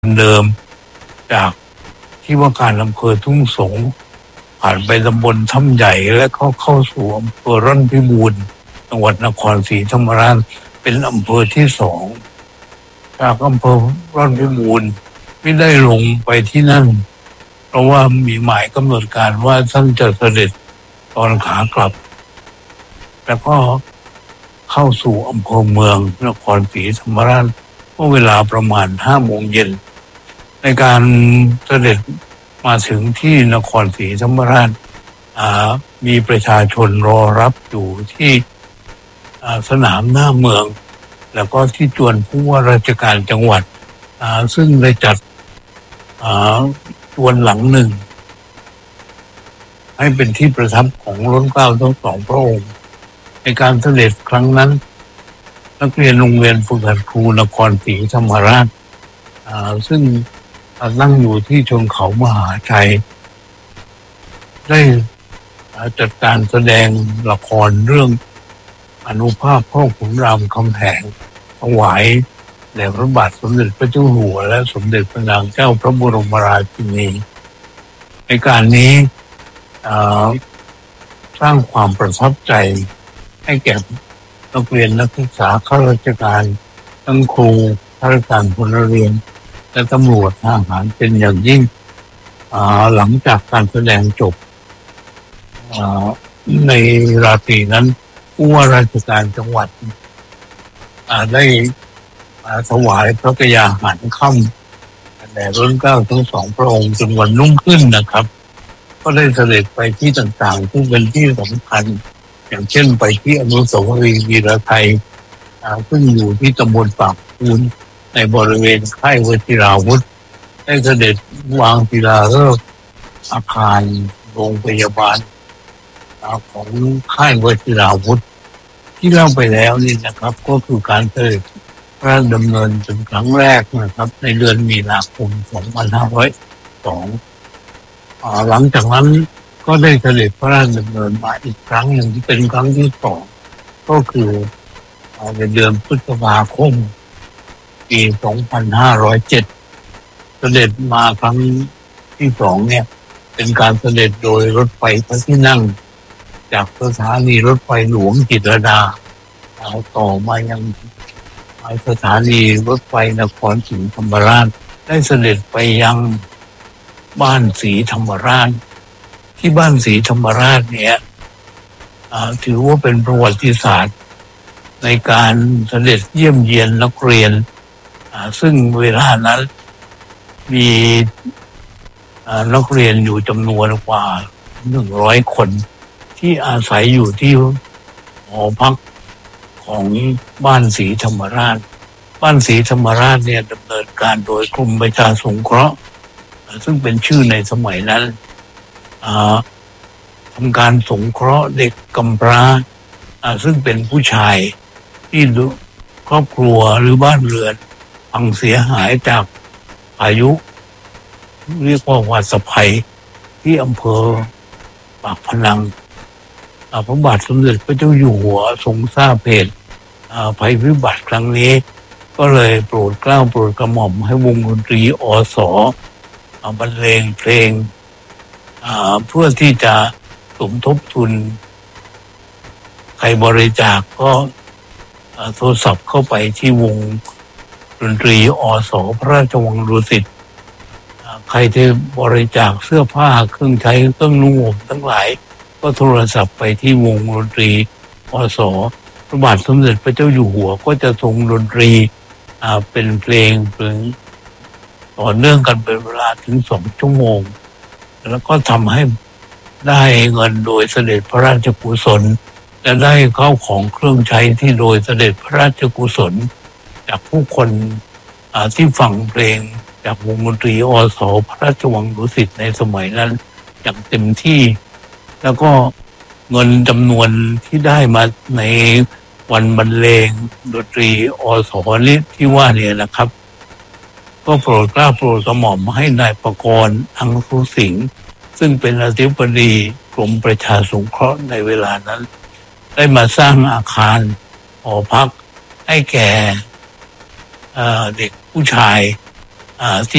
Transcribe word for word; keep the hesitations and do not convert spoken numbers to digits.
เดิมจากที่ว่าการอำเภอทุ่งสงผ่านไปตำบลถ้ำใหญ่และก็เข้าสู่อำเภอร่อนพิบูลจังหวัดนครศรีธรรมราชเป็นอำเภอที่สองจากอำเภอร่อนพิบูลไม่ได้ลงไปที่นั่นเพราะว่ามีหมายกำหนดการว่าท่านจะเสด็จตอนขากลับแล้วก็เข้าสู่อำเภอเมืองนครศรีธรรมราชเมื่อเวลาประมาณห้าโมงเย็นในการเสด็จมาถึงที่นครศรีธรรมราชมีประชาชนรอรับอยู่ที่สนามหน้าเมืองแล้วก็ที่จวนผู้ว่าราชการจังหวัดซึ่งได้จัดจวนหลังหนึ่งให้เป็นที่ประทับของล้นเกล้าทั้งสองพระองค์ในการเสด็จครั้งนั้นนักเรียนโรงเรียนฝึกหัดครูนครศรีธรรมราชซึ่งนั่งอยู่ที่ชนเขามหาชัยได้จัดการแสดงละครเรื่องอนุภาพพ่อขุนรามคำแหงถวายแด่พระบาทสมเด็จพระเจ้าอยู่หัวและสมเด็จพระนางเจ้าพระบรมราชินีในการนี้สร้างความประทับใจให้แก่นักเรียนนักศึกษาข้าราชการทั้งครูข้าราชการพลเรือนและตำรวจทหารเป็นอย่างยิ่งหลังจากการแสดงจบในราตรีนั้นผู้ว่าราชการจังหวัดได้ถวายพระกยาหารค่ำแด่ล้นเกล้าทั้งสองพระองค์จนวันรุ่งขึ้นนะครับก็ได้เสด็จไปที่ต่างๆที่เป็นที่สำคัญอย่างเช่นไปที่อนุสาวรีย์วีรไทยซึ่งอยู่ที่ตำบลปากพูนในบริเวณค่ายวชิราวุธได้เสด็จวางศิลาฤกษ์อาคารโรงพยาบาลของค่ายวชิราวุธที่เล่าไปแล้วนี่นะครับก็คือการเสด็จพระราชดำเนินเป็นครั้งแรกนะครับในเดือนมีนาคมสองพันห้าร้อยสองหลังจากนั้นก็ได้เสด็จพระราชดำเนินมาอีกครั้งหนึ่งที่เป็นครั้งที่สองก็คือในเดือนพฤษภาคมปีสองพันห้าร้อยเจ็ดเสด็จมาครั้งที่สองเนี่ยเป็นการเสด็จโดยรถไฟพระที่นั่งจากสถานีรถไฟหลวงจิตรลดาต่อมายังสถานีรถไฟนครศรีธรรมราชได้เสด็จไปยังบ้านศรีธรรมราชที่บ้านศรีธรรมราชเนี่ยถือว่าเป็นประวัติศาสตร์ในการเสด็จเยี่ยมเยียนนักเรียนซึ่งเวลานั้นมีนักเรียนอยู่จำนวนกว่าหนึ่งร้อยคนที่อาศัยอยู่ที่หอพักของบ้านศรีธรรมราชบ้านศรีธรรมราชเนี่ยดำเนินการโดยกรมประชาสงเคราะห์ซึ่งเป็นชื่อในสมัยนั้นทำการสงเคราะห์เด็กกำพร้าซึ่งเป็นผู้ชายที่ครอบครัวหรือบ้านเรือนพังเสียหายจากพายุเรียกว่าวาสภัยที่อำเภอปากพนังพระบาทสมเด็จพระเจ้าอยู่หัวทรงทราบเหตุภัยพิบัติครั้งนี้ก็เลยโปรดเกล้าโปรดกระหม่อมให้วงดนตรีอสบรรเลงเพลงเพื่อที่จะสมทบทุนใครบริจาคก็โทรศัพท์เข้าไปที่วงดนตรีอสพระราชวังดุสิตใครที่บริจาคเสื้อผ้าเครื่องใช้เครื่องนุ่งห่มทั้งหลายก็โทรศัพท์ไปที่วงดนตรีอสพระบาทสมเด็จพระเจ้าอยู่หัวก็จะทรงดนตรีเป็นเพลงเพลงต่อเนื่องกันเป็นเวลาถึงสองชั่วโมงแล้วก็ทำให้ได้เงินโดยเสด็จพระราชกุศลและได้เข้าของเครื่องใช้ที่โดยเสด็จพระราชกุศลจากผู้คนที่ฟังเพลงจากวงดนตรีอสพระราชวังดุสิตในสมัยนั้นอย่างเต็มที่แล้วก็เงินจำนวนที่ได้มาในวันบรรเลงดนตรีอสนี้ที่ว่าเนี่ยนะครับก็โปรดเกล้าโปรดกระหม่อมให้นายประกรณ์อังสุสิงห์ซึ่งเป็นอธิบดีกรมประชาสงเคราะห์ในเวลานั้นได้มาสร้างอาคารหอพักให้แก่เด็กผู้ชายที่